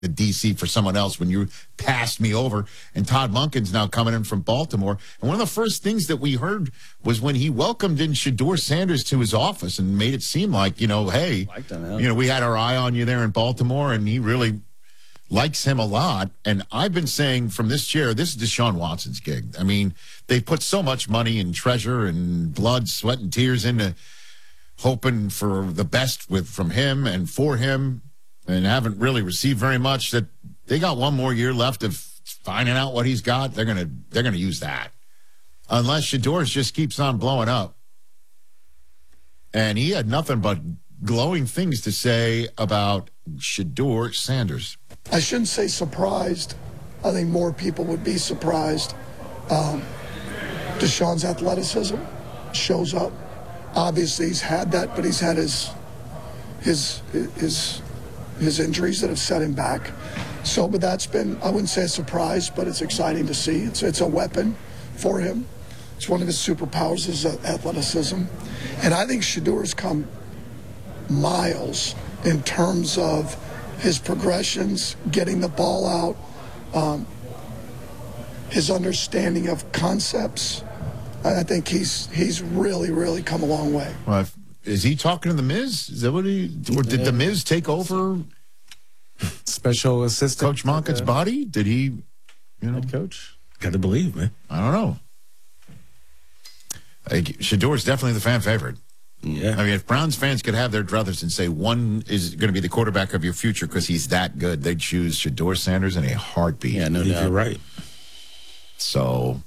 the DC for someone else when you passed me over. And Todd Monken's now coming in from Baltimore. And one of the first things that we heard was when he welcomed in Shedeur Sanders to his office and made it seem like, hey, we had our eye on you there in Baltimore, and he really likes him a lot. And I've been saying from this chair, this is Deshaun Watson's gig. I mean, they put so much money and treasure and blood, sweat, and tears into hoping for the best from him and for him, and haven't really received very much, that they got one more year left of finding out what he's got. They're gonna use that. Unless Shedeur just keeps on blowing up. And he had nothing but glowing things to say about Shedeur Sanders. I shouldn't say surprised. I think more people would be surprised. Deshaun's athleticism shows up. Obviously, he's had that, but he's had his injuries that have set him back. So, but that's been, I wouldn't say a surprise, but it's exciting to see. It's a weapon for him. It's one of his superpowers is athleticism. And I think Shedeur's come miles in terms of his progressions, getting the ball out, his understanding of concepts. I think he's really, really come a long way. Well, is he talking to the Miz? Is that what or did the Miz take over special assistant Coach Monken's body? Did he, head coach? Got to believe, man. I don't know. Shedeur is definitely the fan favorite. Yeah. I mean, if Browns fans could have their druthers and say one is going to be the quarterback of your future because he's that good, they'd choose Shedeur Sanders in a heartbeat. Yeah, no doubt. You're right. So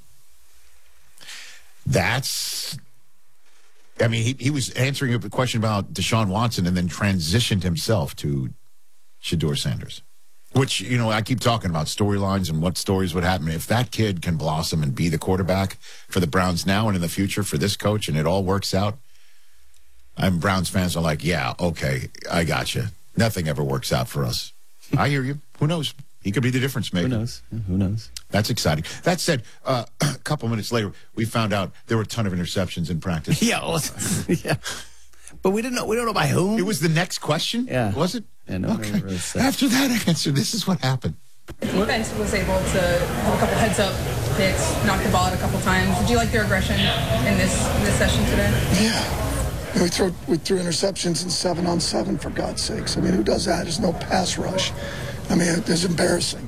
that's, I mean, he was answering a question about Deshaun Watson and then transitioned himself to Shedeur Sanders, which, I keep talking about storylines and what stories would happen. If that kid can blossom and be the quarterback for the Browns now and in the future for this coach and it all works out, Browns fans are like, yeah, okay, I got you. Nothing ever works out for us. I hear you. Who knows? He could be the difference maker. Who knows? Who knows? That's exciting. That said, a couple minutes later, we found out there were a ton of interceptions in practice. Yeah, yeah. But we don't know by whom. It was the next question? Yeah. Was it? Yeah, no, okay. After that answer, this is what happened. The defense was able to have a couple heads-up picks, knock the ball out a couple times. Did you like their aggression in this session today? Yeah. We threw interceptions in 7-on-7, for God's sakes. I mean, who does that? There's no pass rush. I mean, it's embarrassing.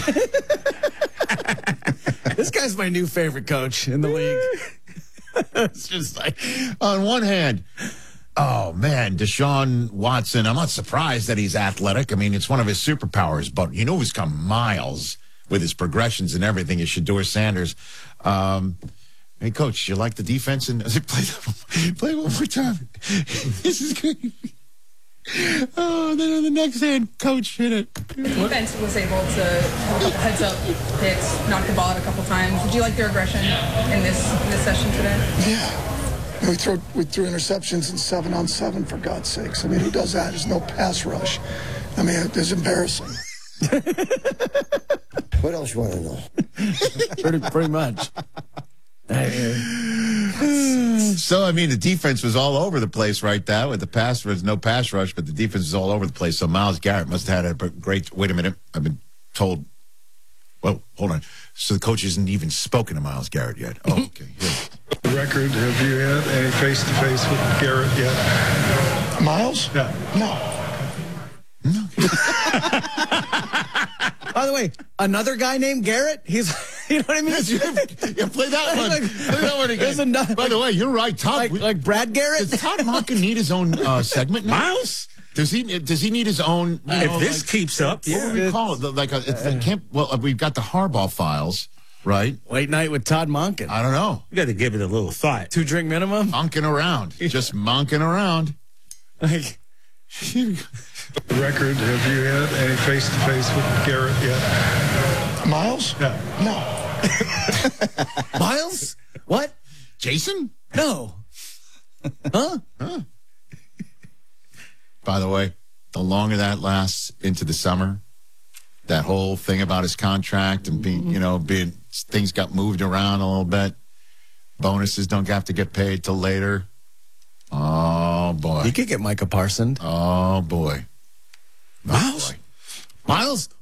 This guy's my new favorite coach in the league. It's just like, on one hand, oh, man, Deshaun Watson, I'm not surprised that he's athletic. I mean, it's one of his superpowers, but who's come miles with his progressions and everything is Shedeur Sanders. Hey, Coach, you like the defense? And play one more time. This is good. Oh, then on the next hand, Coach hit it. The defense was able to have a couple heads-up picks, knock the ball out a couple times. Did you like their aggression in this session today? Yeah. We threw interceptions in 7-on-7, for God's sakes. I mean, who does that? There's no pass rush. I mean, it's embarrassing. What else you want to know? pretty much. So, I mean, the defense was all over the place right there. With the pass, there was no pass rush, but the defense was all over the place. So Myles Garrett must have had a great, wait a minute, I've been told, well, hold on. So the coach isn't even spoken to Myles Garrett yet. Oh, okay. Yeah. Record, have you had any face-to-face with Garrett yet? Miles? Yeah. No. By the way, another guy named Garrett? He's, you know what I mean? Yeah, play that one. Play that one again. By the way, you're right, Todd. Like Brad Garrett? Does Todd Monken need his own segment now? Miles? Does he need his own? If this keeps up, what do we call it? We've got the Harbaugh files, right? Late night with Todd Monken. I don't know. You got to give it a little thought. 2-drink minimum? Monking around. Just monking around. Like, Record, have you had any face-to-face with Garrett yet? Miles? Yeah. No. Miles? What? Jason? No. Huh? By the way, the longer that lasts into the summer, that whole thing about his contract and being things got moved around a little bit. Bonuses don't have to get paid till later. Oh boy. You could get Micah Parsons. Oh boy. Miles? Miles,